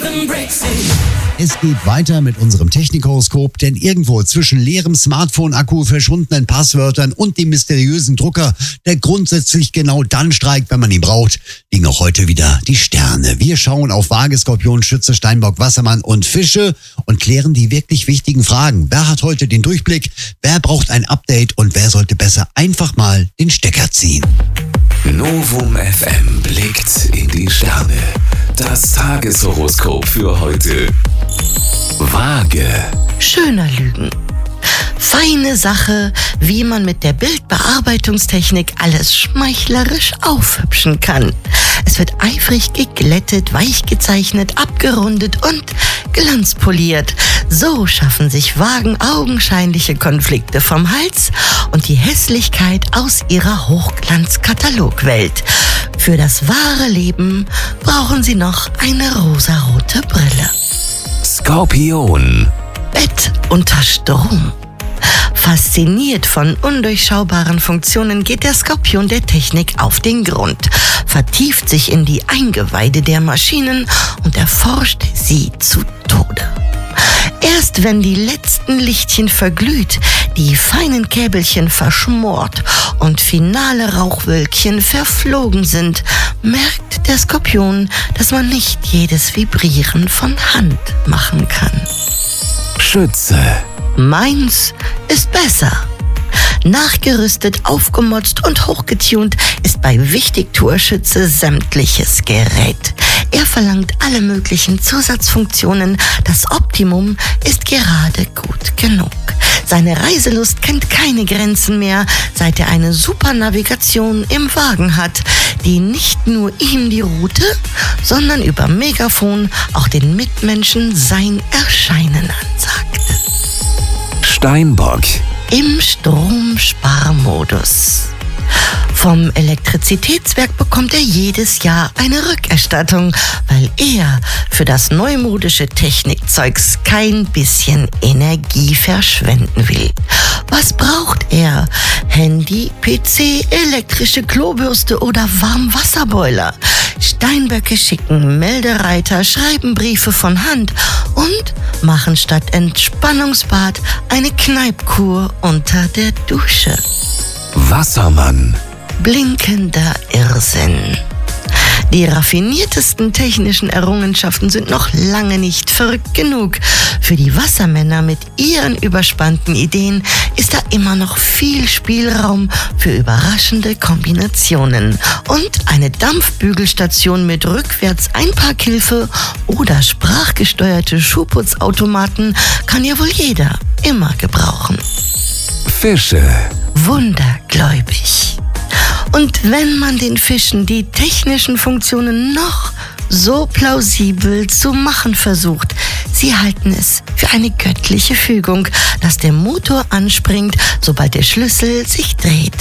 Es geht weiter mit unserem Technikhoroskop, denn irgendwo zwischen leerem Smartphone-Akku, verschwundenen Passwörtern und dem mysteriösen Drucker, der grundsätzlich genau dann streikt, wenn man ihn braucht, liegen auch heute wieder die Sterne. Wir schauen auf Waage, Skorpion, Schütze, Steinbock, Wassermann und Fische und klären die wirklich wichtigen Fragen. Wer hat heute den Durchblick? Wer braucht ein Update? Und wer sollte besser einfach mal den Stecker ziehen? Novum FM blickt in die Sterne. Das Tageshoroskop für heute. Waage. Schöner Lügen. Feine Sache, wie man mit der Bildbearbeitungstechnik alles schmeichlerisch aufhübschen kann. Es wird eifrig geglättet, weich gezeichnet, abgerundet und glanzpoliert. So schaffen sich Waagen augenscheinliche Konflikte vom Hals und die Hässlichkeit aus ihrer Hochglanzkatalogwelt. Für das wahre Leben brauchen sie noch eine rosarote Brille. Skorpion. Bett unter Strom. Fasziniert von undurchschaubaren Funktionen geht der Skorpion der Technik auf den Grund, vertieft sich in die Eingeweide der Maschinen und erforscht sie zu Tode. Erst wenn die letzten Lichtchen verglüht, die feinen Käbelchen verschmort und finale Rauchwölkchen verflogen sind, merkt der Skorpion, dass man nicht jedes Vibrieren von Hand machen kann. Schütze. Meins ist besser. Nachgerüstet, aufgemotzt und hochgetunt ist bei Wichtigtour-Schütze sämtliches Gerät. Er verlangt alle möglichen Zusatzfunktionen. Das Optimum ist gerade gut genug. Seine Reiselust kennt keine Grenzen mehr, seit er eine super Navigation im Wagen hat, die nicht nur ihm die Route, sondern über Megafon auch den Mitmenschen sein Erscheinen ansagt. Steinbock. Im Stromsparmodus. Vom Elektrizitätswerk bekommt er jedes Jahr eine Rückerstattung, weil er für das neumodische Technikzeugs kein bisschen Energie verschwenden will. Was braucht er? Handy, PC, elektrische Klobürste oder Warmwasserboiler? Steinböcke schicken Meldereiter, schreiben Briefe von Hand und machen statt Entspannungsbad eine Kneipkur unter der Dusche. Wassermann. Blinkender Irrsinn. Die raffiniertesten technischen Errungenschaften sind noch lange nicht verrückt genug. Für die Wassermänner mit ihren überspannten Ideen ist da immer noch viel Spielraum für überraschende Kombinationen. Und eine Dampfbügelstation mit Rückwärts-Einparkhilfe oder sprachgesteuerte Schuhputzautomaten kann ja wohl jeder immer gebrauchen. Fische. Wundergläubig. Und wenn man den Fischen die technischen Funktionen noch so plausibel zu machen versucht, sie halten es für eine göttliche Fügung, dass der Motor anspringt, sobald der Schlüssel sich dreht.